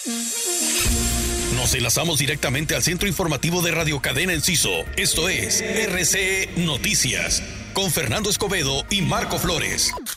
Nos enlazamos directamente al centro informativo de Radio Cadena Enciso. Esto es RCE Noticias, con Fernando Escobedo y Marco Flores.